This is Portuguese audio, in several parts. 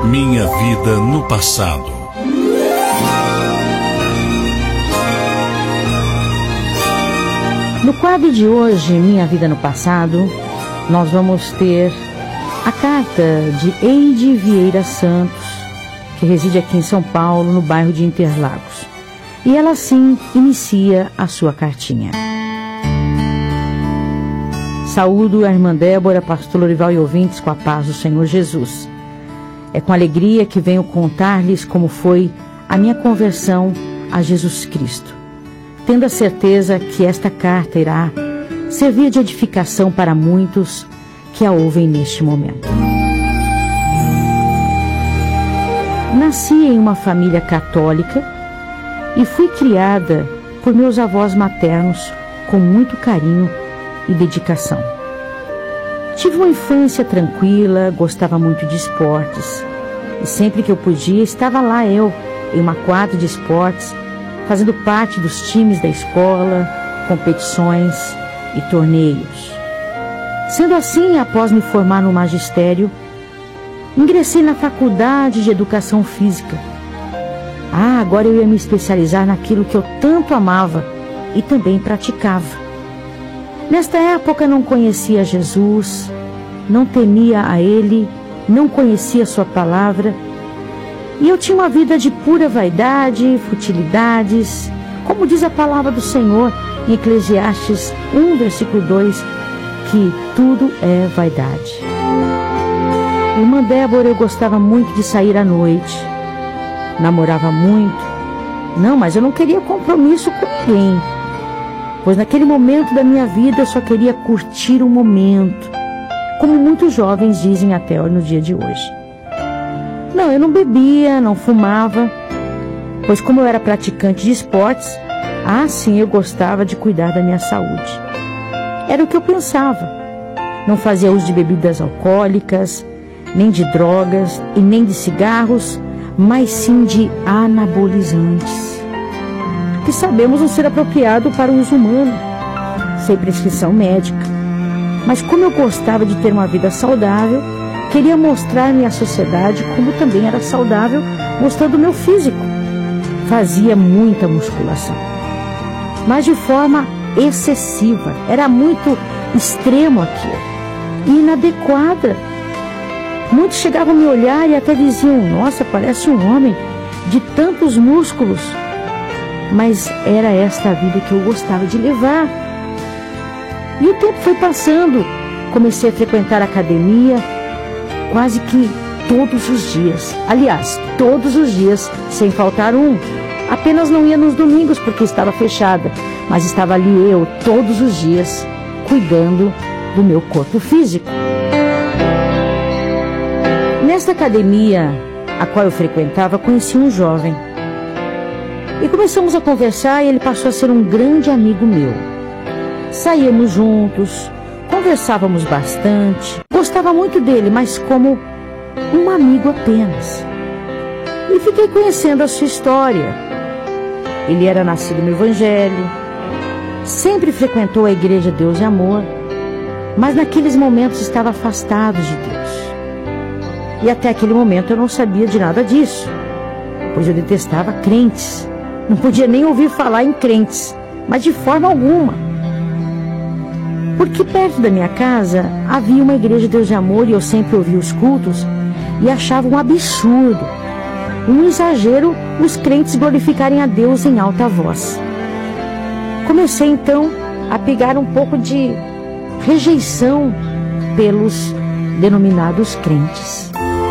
Minha vida no passado. No quadro de hoje, Minha Vida no Passado, nós vamos ter a carta de Eide Vieira Santos, que reside aqui em São Paulo, no bairro de Interlagos. E ela, assim, inicia a sua cartinha. Saúdo a irmã Débora, pastor Lorival e ouvintes com a paz do Senhor Jesus. É com alegria que venho contar-lhes como foi a minha conversão a Jesus Cristo, tendo a certeza que esta carta irá servir de edificação para muitos que a ouvem neste momento. Nasci em uma família católica e fui criada por meus avós maternos com muito carinho e dedicação. Tive uma infância tranquila, gostava muito de esportes e sempre que eu podia estava lá eu, em uma quadra de esportes, fazendo parte dos times da escola, competições e torneios. Sendo assim, após me formar no magistério, ingressei na faculdade de educação física. Agora eu ia me especializar naquilo que eu tanto amava e também praticava. Nesta época não conhecia Jesus, não temia a Ele, não conhecia Sua palavra, e eu tinha uma vida de pura vaidade, futilidades, como diz a palavra do Senhor em Eclesiastes 1, versículo 2, que tudo é vaidade. Irmã Débora, eu gostava muito de sair à noite, namorava muito, mas eu não queria compromisso com ninguém, pois naquele momento da minha vida eu só queria curtir o momento, como muitos jovens dizem até no dia de hoje. Não, eu não bebia, não fumava, pois como eu era praticante de esportes, sim, eu gostava de cuidar da minha saúde. Era o que eu pensava. Não fazia uso de bebidas alcoólicas, nem de drogas e nem de cigarros, mas sim de anabolizantes, que sabemos não ser apropriado para o uso humano, sem prescrição médica. Mas como eu gostava de ter uma vida saudável, queria mostrar-me à sociedade como também era saudável, mostrando o meu físico. Fazia muita musculação, mas de forma excessiva. Era muito extremo aquilo e inadequada. Muitos chegavam a me olhar e até diziam: nossa, parece um homem de tantos músculos. Mas era esta a vida que eu gostava de levar. E o tempo foi passando. Comecei a frequentar a academia quase que todos os dias. Aliás, todos os dias, sem faltar um. Apenas não ia nos domingos porque estava fechada, mas estava ali eu todos os dias, cuidando do meu corpo físico. Nesta academia a qual eu frequentava, conheci um jovem. E começamos a conversar e ele passou a ser um grande amigo meu. Saíamos juntos, conversávamos bastante, gostava muito dele, mas como um amigo apenas. E fiquei conhecendo a sua história. Ele era nascido no Evangelho, sempre frequentou a Igreja Deus e Amor, mas naqueles momentos estava afastado de Deus. E até aquele momento eu não sabia de nada disso, pois eu detestava crentes. Não podia nem ouvir falar em crentes, mas de forma alguma. Porque perto da minha casa havia uma Igreja Deus de Amor e eu sempre ouvia os cultos e achava um absurdo, um exagero os crentes glorificarem a Deus em alta voz. Comecei então a pegar um pouco de rejeição pelos denominados crentes.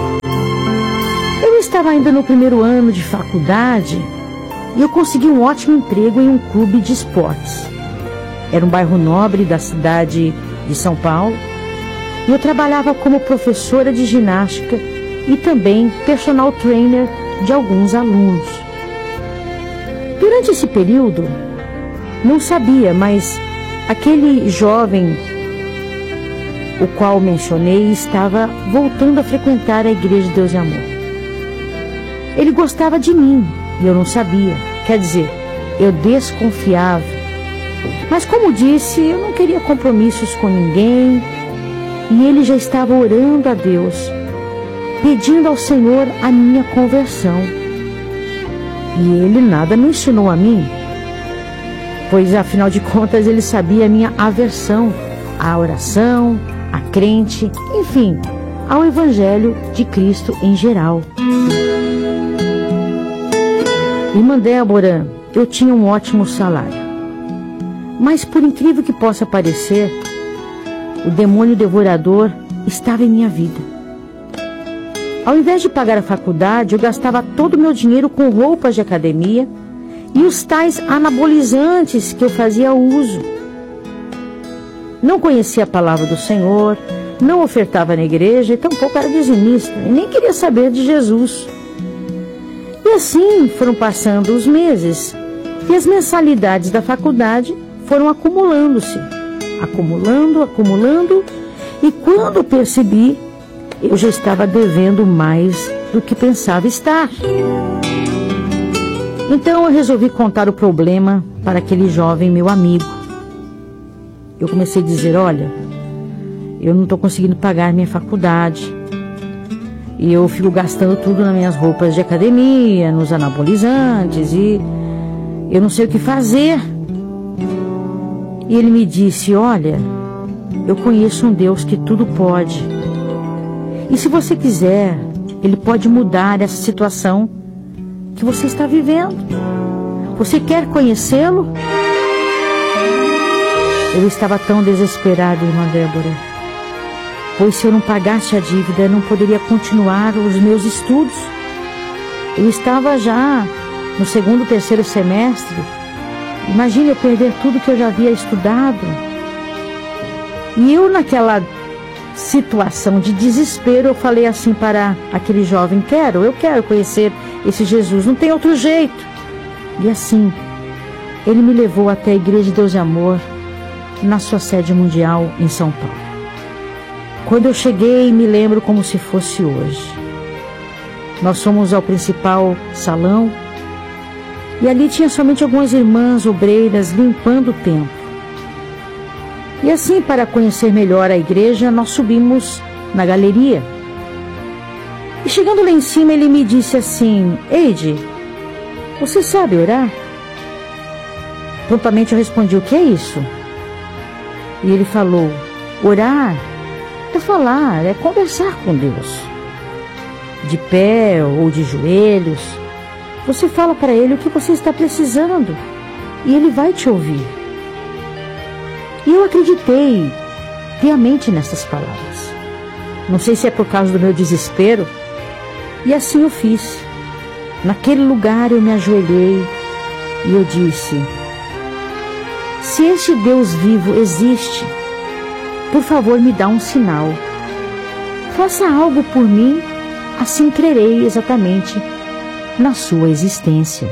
Eu estava ainda no primeiro ano de faculdade e eu consegui um ótimo emprego em um clube de esportes. Era um bairro nobre da cidade de São Paulo e eu trabalhava como professora de ginástica e também personal trainer de alguns alunos. Durante esse período, não sabia, mas aquele jovem, o qual mencionei, estava voltando a frequentar a Igreja de Deus e Amor. Ele gostava de mim e eu não sabia, quer dizer, eu desconfiava. Mas como disse, eu não queria compromissos com ninguém e ele já estava orando a Deus pedindo ao Senhor a minha conversão. E Ele nada me ensinou a mim, pois afinal de contas Ele sabia a minha aversão à oração, a crente, enfim, ao Evangelho de Cristo em geral. Irmã Débora, eu tinha um ótimo salário, mas por incrível que possa parecer, o demônio devorador estava em minha vida. Ao invés de pagar a faculdade, eu gastava todo o meu dinheiro com roupas de academia e os tais anabolizantes que eu fazia uso. Não conhecia a palavra do Senhor, não ofertava na igreja e tampouco era dizimista, e nem queria saber de Jesus. E assim foram passando os meses e as mensalidades da faculdade foram acumulando-se, acumulando, e quando percebi, eu já estava devendo mais do que pensava estar. Então eu resolvi contar o problema para aquele jovem meu amigo. Eu comecei a dizer: olha, eu não estou conseguindo pagar minha faculdade, e eu fico gastando tudo nas minhas roupas de academia, nos anabolizantes, e eu não sei o que fazer. E ele me disse: olha, eu conheço um Deus que tudo pode, e se você quiser, Ele pode mudar essa situação que você está vivendo. Você quer conhecê-lo? Eu estava tão desesperada, irmã Débora, pois se eu não pagasse a dívida, eu não poderia continuar os meus estudos. Eu estava já no segundo, terceiro semestre. Imagine eu perder tudo que eu já havia estudado. E eu, naquela situação de desespero, eu falei assim para aquele jovem: eu quero conhecer esse Jesus, não tem outro jeito. E assim, ele me levou até a Igreja de Deus e Amor, na sua sede mundial em São Paulo. Quando eu cheguei, me lembro como se fosse hoje. Nós fomos ao principal salão, e ali tinha somente algumas irmãs obreiras limpando o templo. E assim, para conhecer melhor a igreja, nós subimos na galeria. E chegando lá em cima, ele me disse assim: Eide, você sabe orar? Prontamente eu respondi: o que é isso? E ele falou: orar é falar, é conversar com Deus. De pé ou de joelhos, você fala para Ele o que você está precisando e Ele vai te ouvir. E eu acreditei piamente nessas palavras. Não sei se é por causa do meu desespero, e assim eu fiz. Naquele lugar eu me ajoelhei e eu disse: se este Deus vivo existe, por favor, me dá um sinal. Faça algo por mim, assim crerei exatamente na sua existência.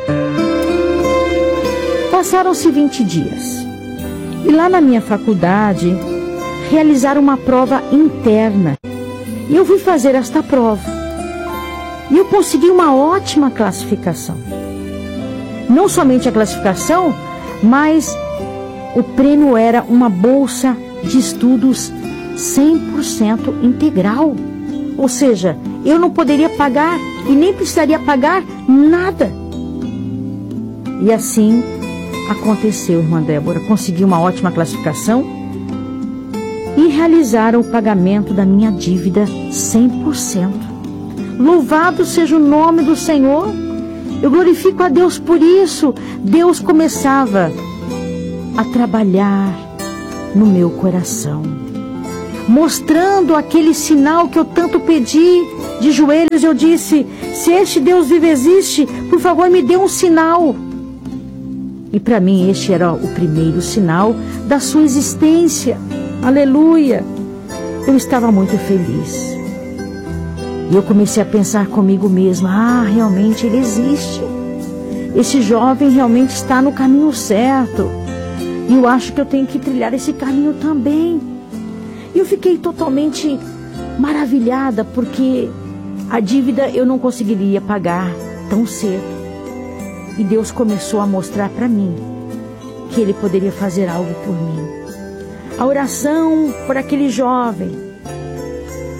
Passaram-se 20 dias. E lá na minha faculdade, realizaram uma prova interna. E eu fui fazer esta prova. E eu consegui uma ótima classificação. Não somente a classificação, mas o prêmio era uma bolsa de estudos 100% integral. Ou seja, eu não poderia pagar e nem precisaria pagar nada. E assim aconteceu, irmã Débora. Consegui uma ótima classificação e realizaram o pagamento da minha dívida 100%. Louvado seja o nome do Senhor. Eu glorifico a Deus por isso. Deus começava a trabalhar no meu coração, mostrando aquele sinal que eu tanto pedi. De joelhos eu disse: se este Deus vivo existe, por favor me dê um sinal. E para mim este era o primeiro sinal da sua existência. Aleluia! Eu estava muito feliz. E eu comecei a pensar comigo mesma: realmente Ele existe. Esse jovem realmente está no caminho certo. E eu acho que eu tenho que trilhar esse caminho também. E eu fiquei totalmente maravilhada, porque a dívida eu não conseguiria pagar tão cedo. E Deus começou a mostrar para mim que Ele poderia fazer algo por mim. A oração por aquele jovem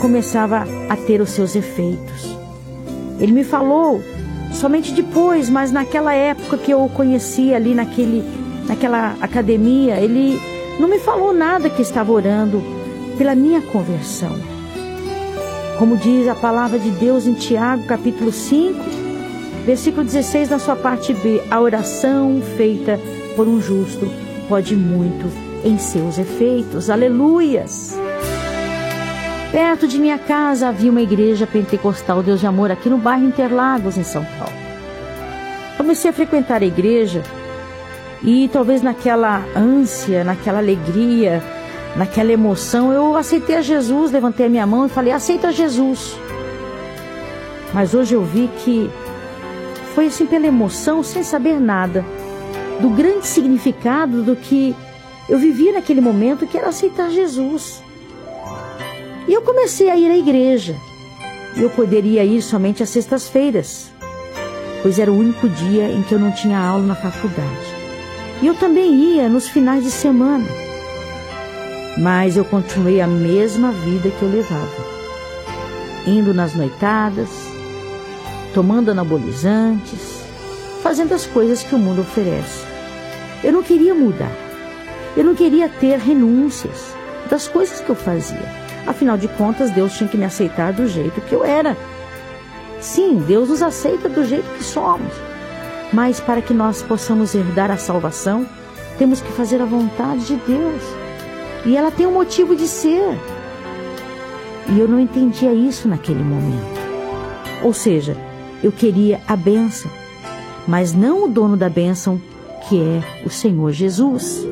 começava a ter os seus efeitos. Ele me falou somente depois, mas naquela época que eu o conheci ali naquela academia, ele não me falou nada que estava orando pela minha conversão. Como diz a palavra de Deus em Tiago, capítulo 5, versículo 16, na sua parte B, a oração feita por um justo pode muito em seus efeitos. Aleluias! Perto de minha casa havia uma igreja pentecostal Deus de Amor aqui no bairro Interlagos, em São Paulo. Comecei a frequentar a igreja e talvez naquela ânsia, naquela alegria, naquela emoção, eu aceitei a Jesus, levantei a minha mão e falei, aceita Jesus. Mas hoje eu vi que foi assim pela emoção, sem saber nada do grande significado do que eu vivia naquele momento, que era aceitar Jesus. E eu comecei a ir à igreja. Eu poderia ir somente às sextas-feiras, pois era o único dia em que eu não tinha aula na faculdade. E eu também ia nos finais de semana. Mas eu continuei a mesma vida que eu levava. Indo nas noitadas, tomando anabolizantes, fazendo as coisas que o mundo oferece. Eu não queria mudar. Eu não queria ter renúncias das coisas que eu fazia. Afinal de contas, Deus tinha que me aceitar do jeito que eu era. Sim, Deus nos aceita do jeito que somos. Mas para que nós possamos herdar a salvação, temos que fazer a vontade de Deus. E ela tem um motivo de ser. E eu não entendia isso naquele momento. Ou seja, eu queria a bênção, mas não o dono da bênção, que é o Senhor Jesus.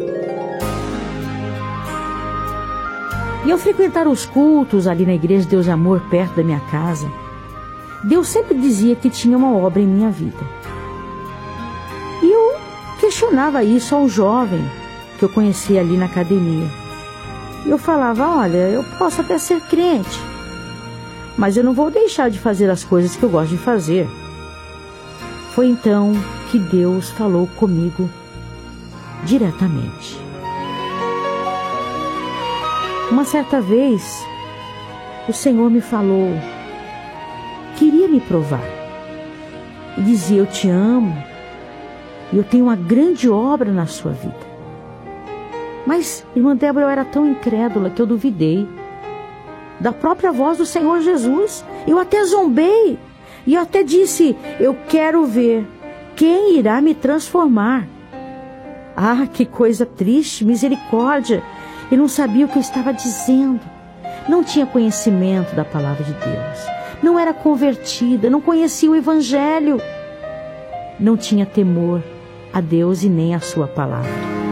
E ao frequentar os cultos ali na igreja Deus de Amor, perto da minha casa, Deus sempre dizia que tinha uma obra em minha vida. E eu questionava isso ao jovem que eu conhecia ali na academia. E eu falava, olha, eu posso até ser crente, mas eu não vou deixar de fazer as coisas que eu gosto de fazer. Foi então que Deus falou comigo diretamente. Uma certa vez, o Senhor me falou, queria me provar. E dizia, eu te amo, e eu tenho uma grande obra na sua vida. Mas, irmã Débora, eu era tão incrédula que eu duvidei da própria voz do Senhor Jesus. Eu até zombei, e eu até disse, eu quero ver quem irá me transformar. Ah, que coisa triste, misericórdia. Eu não sabia o que eu estava dizendo. Não tinha conhecimento da palavra de Deus. Não era convertida, não conhecia o Evangelho. Não tinha temor a Deus e nem a sua palavra.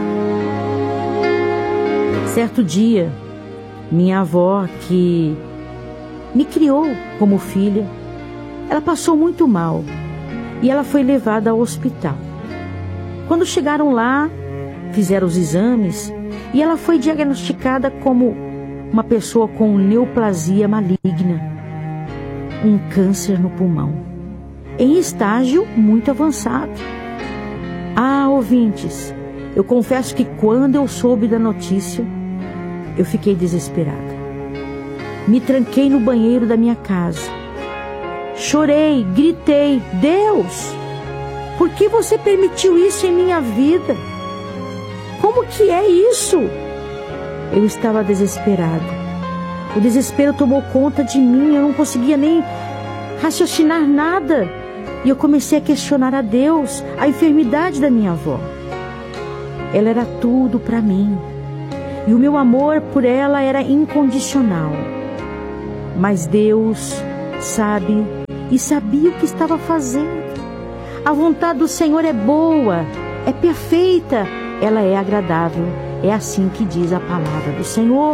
Certo dia, minha avó, que me criou como filha, ela passou muito mal e ela foi levada ao hospital. Quando chegaram lá, fizeram os exames e ela foi diagnosticada como uma pessoa com neoplasia maligna, um câncer no pulmão, em estágio muito avançado. Ah, ouvintes, eu confesso que quando eu soube da notícia, eu fiquei desesperada. Me tranquei no banheiro da minha casa. Chorei, gritei, Deus, por que você permitiu isso em minha vida? Como que é isso? Eu estava desesperada. O desespero tomou conta de mim, eu não conseguia nem raciocinar nada. E eu comecei a questionar a Deus, a enfermidade da minha avó. Ela era tudo para mim. E o meu amor por ela era incondicional. Mas Deus sabe e sabia o que estava fazendo. A vontade do Senhor é boa, é perfeita, ela é agradável. É assim que diz a palavra do Senhor.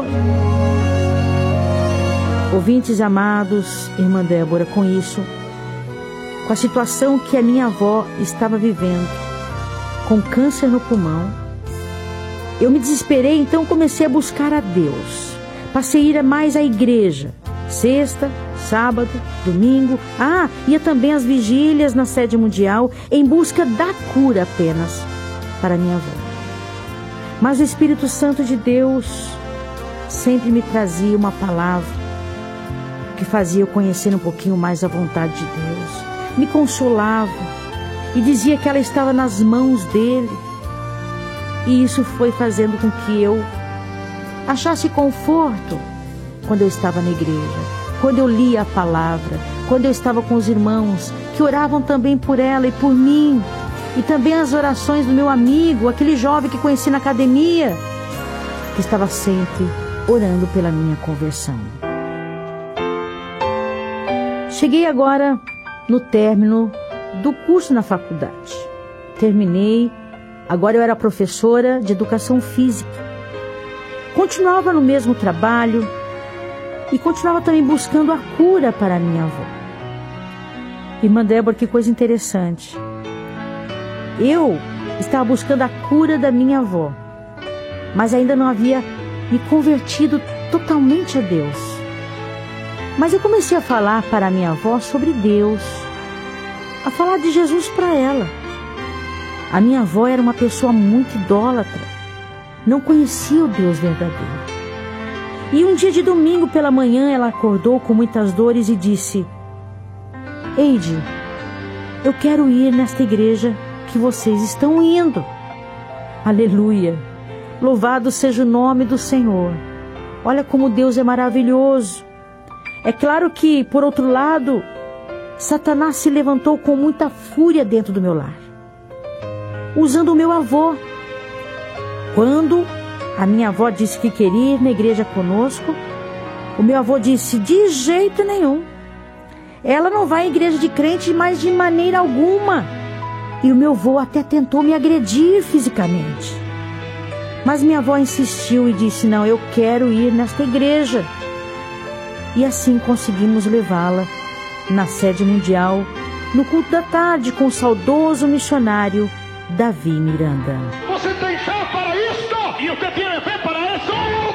Ouvintes amados, irmã Débora, com isso, com a situação que a minha avó estava vivendo, com câncer no pulmão, eu me desesperei, então comecei a buscar a Deus. Passei a ir mais à igreja, sexta, sábado, domingo. Ia também às vigílias na sede mundial, em busca da cura apenas para minha avó. Mas o Espírito Santo de Deus sempre me trazia uma palavra que fazia eu conhecer um pouquinho mais a vontade de Deus. Me consolava e dizia que ela estava nas mãos dele. E isso foi fazendo com que eu achasse conforto quando eu estava na igreja, quando eu lia a palavra, quando eu estava com os irmãos que oravam também por ela e por mim, e também as orações do meu amigo, aquele jovem que conheci na academia, que estava sempre orando pela minha conversão. Cheguei agora no término do curso na faculdade. Terminei, agora eu era professora de educação física. Continuava no mesmo trabalho e continuava também buscando a cura para a minha avó. Irmã Débora, que coisa interessante. Eu estava buscando a cura da minha avó, mas ainda não havia me convertido totalmente a Deus. Mas eu comecei a falar para a minha avó sobre Deus, a falar de Jesus para ela. A minha avó era uma pessoa muito idólatra, não conhecia o Deus verdadeiro. E um dia de domingo pela manhã ela acordou com muitas dores e disse: Eide, eu quero ir nesta igreja que vocês estão indo. Aleluia! Louvado seja o nome do Senhor. Olha como Deus é maravilhoso. É claro que, por outro lado, Satanás se levantou com muita fúria dentro do meu lar, usando o meu avô. Quando a minha avó disse que queria ir na igreja conosco, o meu avô disse: de jeito nenhum. Ela não vai à igreja de crente, mas de maneira alguma. E o meu avô até tentou me agredir fisicamente. Mas minha avó insistiu e disse: não, eu quero ir nesta igreja. E assim conseguimos levá-la na sede mundial, no culto da tarde, com o saudoso missionário Davi Miranda. Você tem fé para isso? E o que tem fé para isso? Eu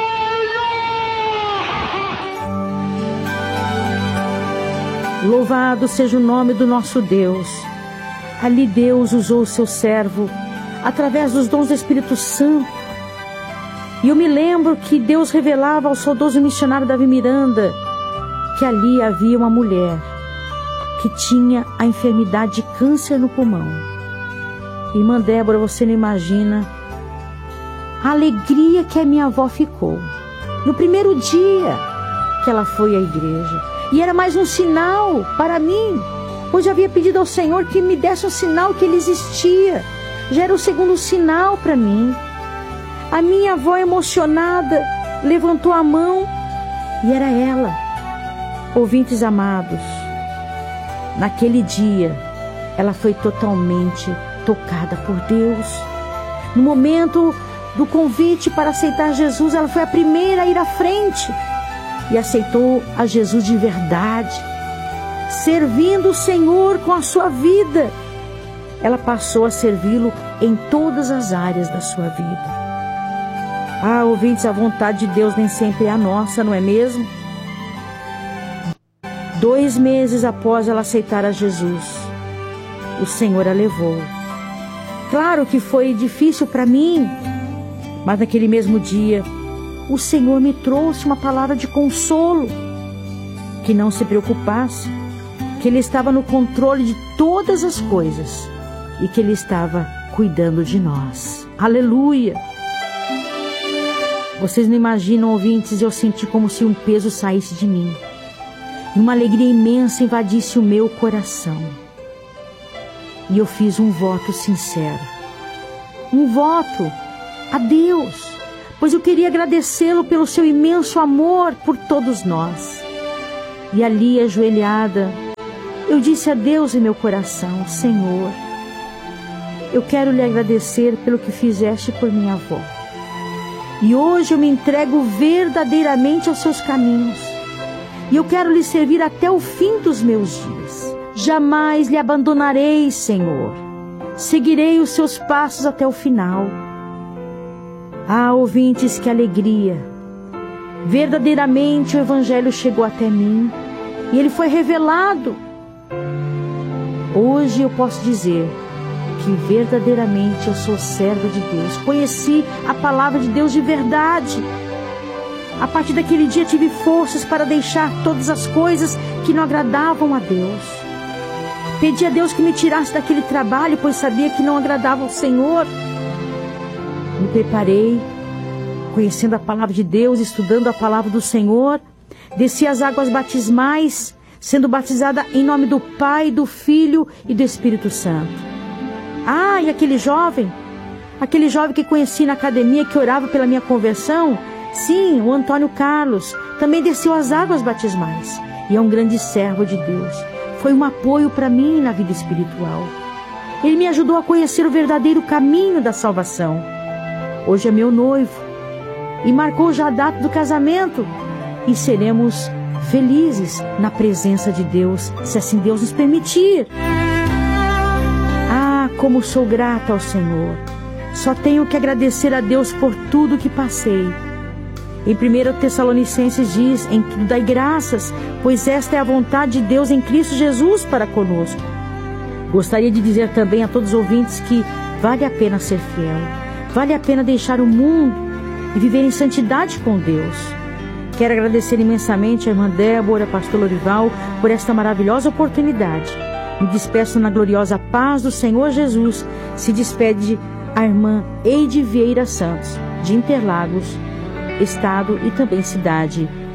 tenho! Louvado seja o nome do nosso Deus. Ali Deus usou o seu servo através dos dons do Espírito Santo. E eu me lembro que Deus revelava ao saudoso missionário Davi Miranda que ali havia uma mulher que tinha a enfermidade de câncer no pulmão. Irmã Débora, você não imagina a alegria que a minha avó ficou no primeiro dia que ela foi à igreja. E era mais um sinal para mim, pois eu havia pedido ao Senhor que me desse um sinal que Ele existia. Já era o segundo sinal para mim. A minha avó, emocionada, levantou a mão e era ela. Ouvintes amados, naquele dia ela foi totalmente tocada por Deus. No momento do convite para aceitar Jesus, ela foi a primeira a ir à frente e aceitou a Jesus de verdade, servindo o Senhor com a sua vida. Ela passou a servi-lo em todas as áreas da sua vida. Ah, ouvintes, a vontade de Deus nem sempre é a nossa, não é mesmo? 2 meses após ela aceitar a Jesus, o Senhor a levou. Claro que foi difícil para mim, mas naquele mesmo dia, o Senhor me trouxe uma palavra de consolo, que não se preocupasse, que Ele estava no controle de todas as coisas e que Ele estava cuidando de nós. Aleluia! Vocês não imaginam, ouvintes, eu senti como se um peso saísse de mim. E uma alegria imensa invadisse o meu coração. E eu fiz um voto sincero. Um voto a Deus, pois eu queria agradecê-lo pelo seu imenso amor por todos nós. E ali, ajoelhada, eu disse a Deus em meu coração: Senhor, eu quero lhe agradecer pelo que fizeste por minha avó. E hoje eu me entrego verdadeiramente aos seus caminhos. E eu quero lhe servir até o fim dos meus dias. Jamais lhe abandonarei, Senhor. Seguirei os seus passos até o final. Ah, ouvintes, que alegria! Verdadeiramente o Evangelho chegou até mim e ele foi revelado. Hoje eu posso dizer que verdadeiramente eu sou serva de Deus. Conheci a palavra de Deus de verdade. A partir daquele dia tive forças para deixar todas as coisas que não agradavam a Deus. Pedi a Deus que me tirasse daquele trabalho, pois sabia que não agradava ao Senhor. Me preparei, conhecendo a palavra de Deus, estudando a palavra do Senhor. Desci as águas batismais, sendo batizada em nome do Pai, do Filho e do Espírito Santo. Ah, e aquele jovem que conheci na academia, que orava pela minha conversão, sim, o Antônio Carlos, também desceu as águas batismais. E é um grande servo de Deus. Foi um apoio para mim na vida espiritual. Ele me ajudou a conhecer o verdadeiro caminho da salvação. Hoje é meu noivo e marcou já a data do casamento. E seremos felizes na presença de Deus, se assim Deus nos permitir. Ah, como sou grata ao Senhor. Só tenho que agradecer a Deus por tudo que passei. Em 1 Tessalonicenses diz: em tudo dai graças, pois esta é a vontade de Deus em Cristo Jesus para conosco. Gostaria de dizer também a todos os ouvintes que vale a pena ser fiel, vale a pena deixar o mundo e viver em santidade com Deus. Quero agradecer imensamente a irmã Débora, pastor Lorival, por esta maravilhosa oportunidade. Me despeço na gloriosa paz do Senhor Jesus. Se despede a irmã Eide Vieira Santos, de Interlagos, estado e também cidade